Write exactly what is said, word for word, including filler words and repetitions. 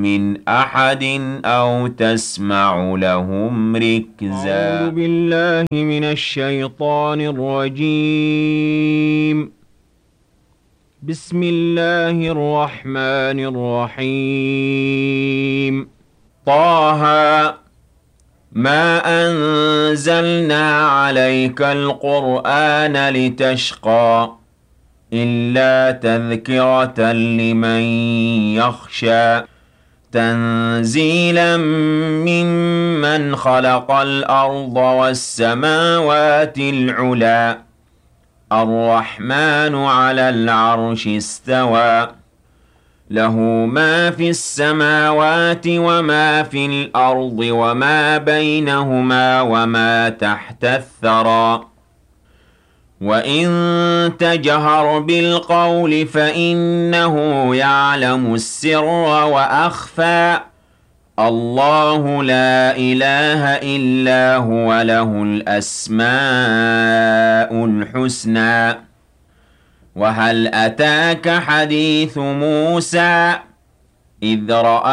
من أحد أو تسمع لهم ركزا. أعوذ بالله من الشيطان الرجيم. بسم الله الرحمن الرحيم. طه ما أنزلنا عليك القرآن لتشقى إلا تذكرة لمن يخشى تنزيلا ممن خلق الأرض والسماوات العلى الرحمن على العرش استوى له ما في السماوات وما في الأرض وما بينهما وما تحت الثرى وإن تجهر بالقول فإنه يعلم السر وأخفى الله لا إله إلا هو له الأسماء الحسنى. وهل أتاك حديث موسى إذ رأى